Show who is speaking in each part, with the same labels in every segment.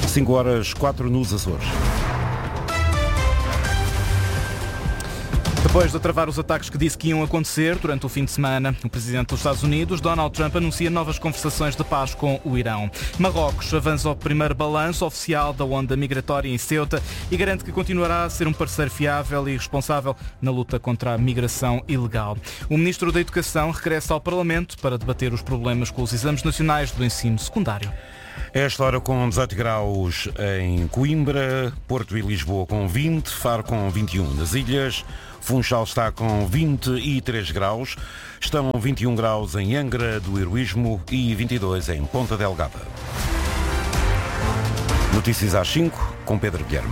Speaker 1: 5h04 nos Açores. Depois de travar os ataques que disse que iam acontecer durante o fim de semana, o presidente dos Estados Unidos, Donald Trump, anuncia novas conversações de paz com o Irão. Marrocos avança ao primeiro balanço oficial da onda migratória em Ceuta e garante que continuará a ser um parceiro fiável e responsável na luta contra a migração ilegal. O ministro da Educação regressa ao Parlamento para debater os problemas com os exames nacionais do ensino secundário.
Speaker 2: Esta hora com 18 graus em Coimbra, Porto e Lisboa com 20, Faro com 21. Nas ilhas, Funchal está com 23 graus, estão 21 graus em Angra do Heroísmo e 22 em Ponta Delgada. Notícias às 5, com Pedro Guilherme.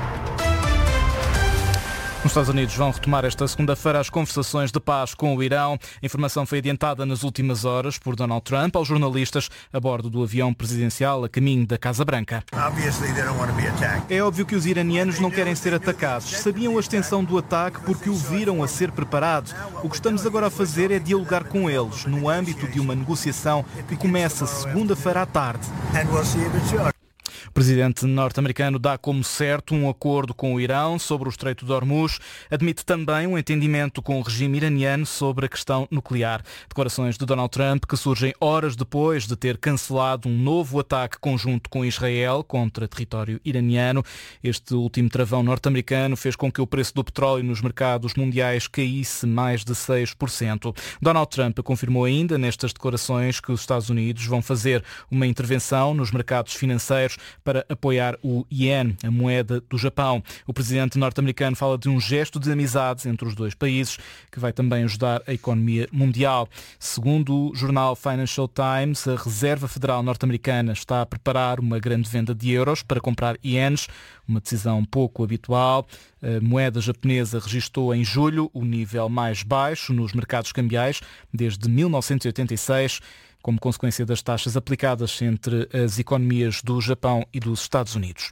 Speaker 1: Os Estados Unidos vão retomar esta segunda-feira as conversações de paz com o Irão. A informação foi adiantada nas últimas horas por Donald Trump aos jornalistas a bordo do avião presidencial a caminho da Casa Branca. É óbvio que os iranianos não querem ser atacados. Sabiam a extensão do ataque porque o viram a ser preparado. O que estamos agora a fazer é dialogar com eles, no âmbito de uma negociação que começa segunda-feira à tarde. O presidente norte-americano dá como certo um acordo com o Irão sobre o Estreito de Hormuz. Admite também um entendimento com o regime iraniano sobre a questão nuclear. Declarações de Donald Trump que surgem horas depois de ter cancelado um novo ataque conjunto com Israel contra território iraniano. Este último travão norte-americano fez com que o preço do petróleo nos mercados mundiais caísse mais de 6%. Donald Trump confirmou ainda nestas declarações que os Estados Unidos vão fazer uma intervenção nos mercados financeiros para apoiar o iene, a moeda do Japão. O presidente norte-americano fala de um gesto de amizade entre os dois países que vai também ajudar a economia mundial. Segundo o jornal Financial Times, a Reserva Federal norte-americana está a preparar uma grande venda de euros para comprar ienes, uma decisão pouco habitual. A moeda japonesa registrou em julho o nível mais baixo nos mercados cambiais desde 1986, como consequência das taxas aplicadas entre as economias do Japão e dos Estados Unidos.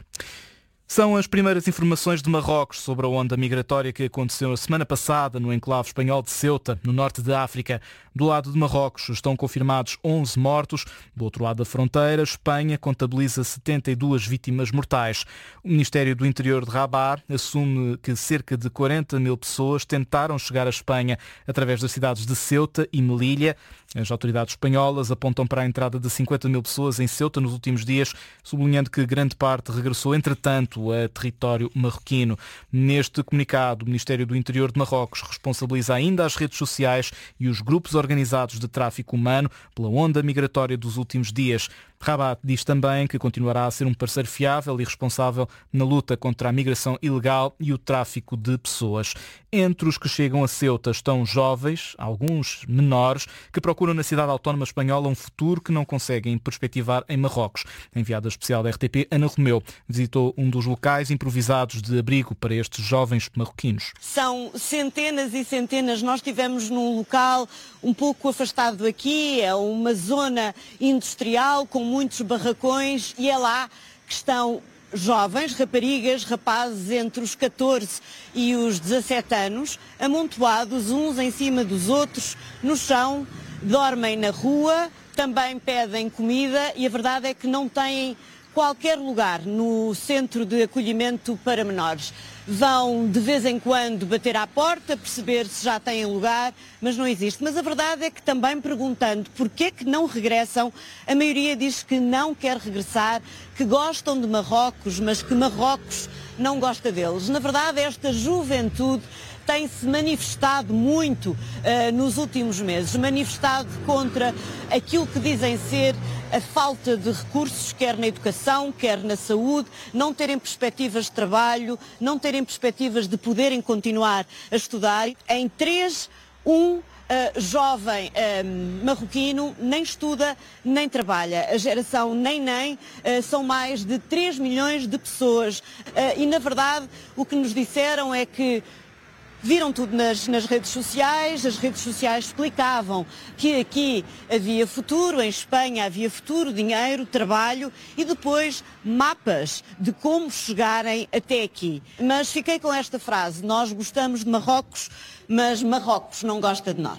Speaker 1: São as primeiras informações de Marrocos sobre a onda migratória que aconteceu a semana passada no enclave espanhol de Ceuta, no norte da África. Do lado de Marrocos estão confirmados 11 mortos. Do outro lado da fronteira, Espanha contabiliza 72 vítimas mortais. O Ministério do Interior de Rabat assume que cerca de 40 mil pessoas tentaram chegar à Espanha através das cidades de Ceuta e Melilla. As autoridades espanholas apontam para a entrada de 50 mil pessoas em Ceuta nos últimos dias, sublinhando que grande parte regressou, entretanto, a território marroquino. Neste comunicado, o Ministério do Interior de Marrocos responsabiliza ainda as redes sociais e os grupos organizados de tráfico humano pela onda migratória dos últimos dias. Rabat diz também que continuará a ser um parceiro fiável e responsável na luta contra a migração ilegal e o tráfico de pessoas. Entre os que chegam a Ceuta estão jovens, alguns menores, que procuram na cidade autónoma espanhola um futuro que não conseguem perspectivar em Marrocos. A enviada especial da RTP, Ana Romeu, visitou um dos locais improvisados de abrigo para estes jovens marroquinos.
Speaker 3: São centenas e centenas. Nós estivemos num local um pouco afastado aqui, é uma zona industrial com muitos barracões e é lá que estão jovens, raparigas, rapazes entre os 14 e os 17 anos, amontoados uns em cima dos outros no chão, dormem na rua, também pedem comida e a verdade é que não têm qualquer lugar no centro de acolhimento para menores. Vão de vez em quando bater à porta, perceber se já têm lugar, mas não existe. Mas a verdade é que também perguntando porquê é que não regressam, a maioria diz que não quer regressar, que gostam de Marrocos, mas que Marrocos não gosta deles. Na verdade, esta juventude tem-se manifestado muito nos últimos meses, manifestado contra aquilo que dizem ser a falta de recursos, quer na educação, quer na saúde, não terem perspectivas de trabalho, não terem perspectivas de poderem continuar a estudar. Em 3, jovem marroquino nem estuda nem trabalha. A geração nem são mais de 3 milhões de pessoas. E na verdade o que nos disseram é que viram tudo nas redes sociais, as redes sociais explicavam que aqui havia futuro, em Espanha havia futuro, dinheiro, trabalho e depois mapas de como chegarem até aqui. Mas fiquei com esta frase: nós gostamos de Marrocos, mas Marrocos não gosta de nós.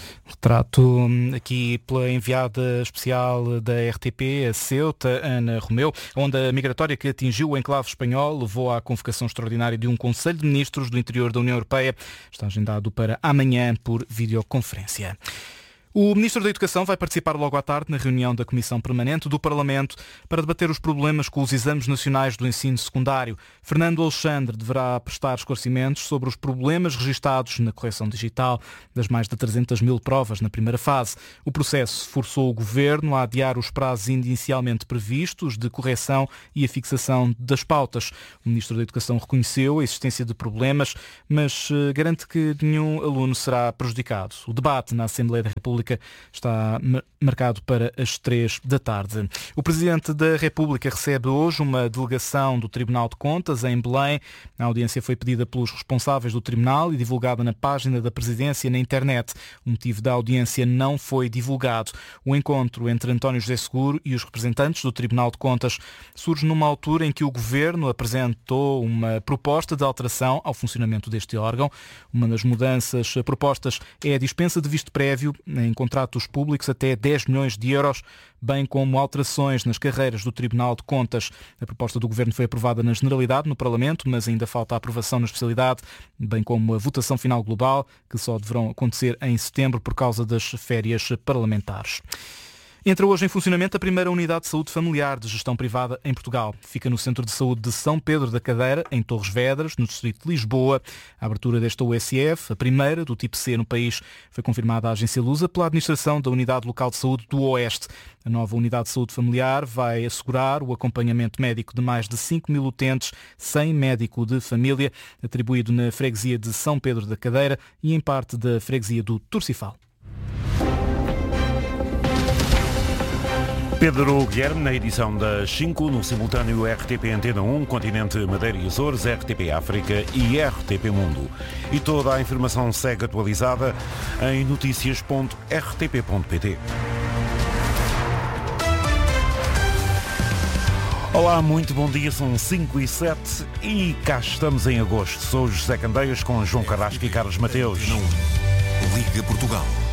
Speaker 1: Retrato aqui pela enviada especial da RTP, a Ceuta, Ana Romeu. A onda migratória que atingiu o enclave espanhol levou à convocação extraordinária de um Conselho de Ministros do Interior da União Europeia. Está agendado para amanhã por videoconferência. O Ministro da Educação vai participar logo à tarde na reunião da Comissão Permanente do Parlamento para debater os problemas com os exames nacionais do ensino secundário. Fernando Alexandre deverá prestar esclarecimentos sobre os problemas registados na correção digital das mais de 300 mil provas na primeira fase. O processo forçou o Governo a adiar os prazos inicialmente previstos de correção e a fixação das pautas. O Ministro da Educação reconheceu a existência de problemas, mas garante que nenhum aluno será prejudicado. O debate na Assembleia da República está marcado para as 3 da tarde. O Presidente da República recebe hoje uma delegação do Tribunal de Contas em Belém. A audiência foi pedida pelos responsáveis do Tribunal e divulgada na página da Presidência na internet. O motivo da audiência não foi divulgado. O encontro entre António José Seguro e os representantes do Tribunal de Contas surge numa altura em que o Governo apresentou uma proposta de alteração ao funcionamento deste órgão. Uma das mudanças propostas é a dispensa de visto prévio em contratos públicos até 10 milhões de euros, bem como alterações nas carreiras do Tribunal de Contas. A proposta do Governo foi aprovada na generalidade no Parlamento, mas ainda falta a aprovação na especialidade, bem como a votação final global, que só deverão acontecer em setembro por causa das férias parlamentares. Entra hoje em funcionamento a primeira unidade de saúde familiar de gestão privada em Portugal. Fica no Centro de Saúde de São Pedro da Cadeira, em Torres Vedras, no distrito de Lisboa. A abertura desta USF, a primeira do tipo C no país, foi confirmada à agência Lusa pela administração da Unidade Local de Saúde do Oeste. A nova unidade de saúde familiar vai assegurar o acompanhamento médico de mais de 5 mil utentes sem médico de família, atribuído na freguesia de São Pedro da Cadeira e em parte da freguesia do Turcifal.
Speaker 2: Pedro Guilherme, na edição das 5, no simultâneo RTP Antena 1, Continente Madeira e Açores, RTP África e RTP Mundo. E toda a informação segue atualizada em noticias.rtp.pt. Olá, muito bom dia, são 5h07 e cá estamos em agosto. Sou José Candeias com João Carrasco e Carlos Mateus.
Speaker 4: Liga Portugal.